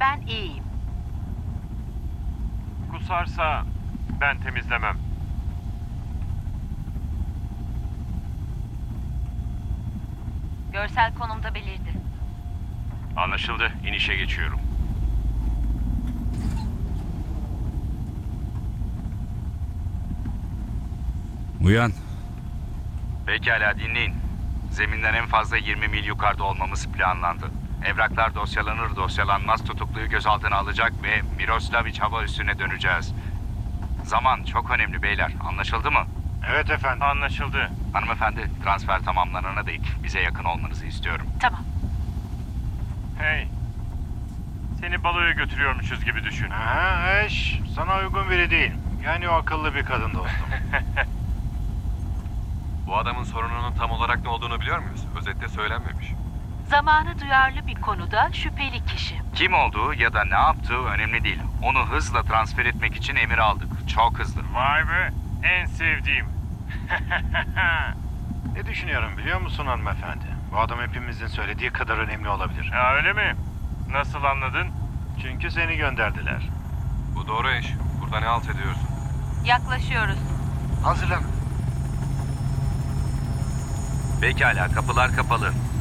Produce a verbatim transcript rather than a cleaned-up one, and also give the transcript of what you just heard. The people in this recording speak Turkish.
Ben iyiyim. Kusarsa ben temizlemem. Görsel konumda belirdi. Anlaşıldı. İnişe geçiyorum. Uyan. Pekala dinleyin. Zeminden en fazla yirmi mil yukarıda olmamız planlandı. Evraklar dosyalanır dosyalanmaz tutukluyu gözaltına alacak ve Miroslavic hava üssüne döneceğiz. Zaman çok önemli beyler. Anlaşıldı mı? Evet efendim. Anlaşıldı. Hanımefendi, transfer tamamlanana dek bize yakın olmanızı istiyorum. Tamam. Hey. Seni baloya götürüyormuşuz gibi düşün. Ha, eş. Sana uygun biri değil. Yani o akıllı bir kadın dostum. Bu adamın sorununun tam olarak ne olduğunu biliyor muyuz? Özette söylenmemiş. Zamanı duyarlı bir konuda şüpheli kişi. Kim olduğu ya da ne yaptığı önemli değil. Onu hızla transfer etmek için emir aldık. Çok hızlı. Vay be. En sevdiğim. Ne düşünüyorum biliyor musun hanımefendi? Bu adam hepimizin söylediği kadar önemli olabilir. Ya öyle mi? Nasıl anladın? Çünkü seni gönderdiler. Bu doğru eş. Burada ne halt ediyorsun? Yaklaşıyoruz. Hazırlan. Pekala, kapılar kapalı.